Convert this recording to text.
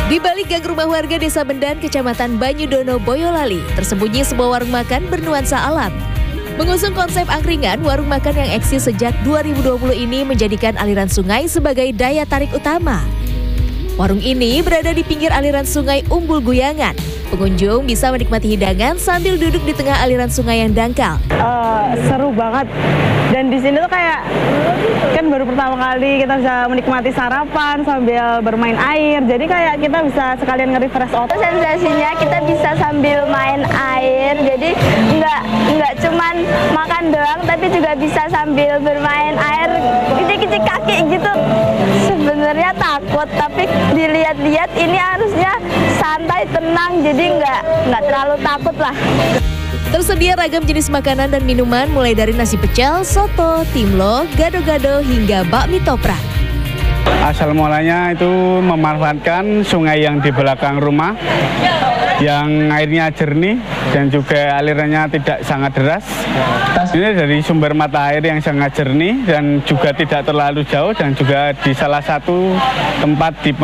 Di balik gang rumah warga Desa Bendan, Kecamatan Banyudono, Boyolali, tersembunyi sebuah warung makan bernuansa alam. Mengusung konsep angkringan, warung makan yang eksis sejak 2020 ini menjadikan aliran sungai sebagai daya tarik utama. Warung ini berada di pinggir aliran sungai Umbul Guyangan. Pengunjung bisa menikmati hidangan sambil duduk di tengah aliran sungai yang dangkal. Seru banget. Dan di sini tuh kayak kan baru pertama kali kita bisa menikmati sarapan sambil bermain air. Jadi kayak kita bisa sekalian nge-refresh otak. Sensasinya kita bisa sambil main air. Jadi nggak cuman makan doang, tapi juga bisa sambil bermain air, kicik-kicik kaki gitu. Sebenarnya takut, tapi dilihat-lihat ini harusnya santai, tenang, jadi nggak terlalu takut lah. Tersedia ragam jenis makanan dan minuman mulai dari nasi pecel, soto, timlo, gado-gado hingga bakmi toprak. Asal mulanya itu memanfaatkan sungai yang di belakang rumah yang airnya jernih dan juga alirannya tidak sangat deras. Ini dari sumber mata air yang sangat jernih dan juga tidak terlalu jauh dan juga di salah satu tempat di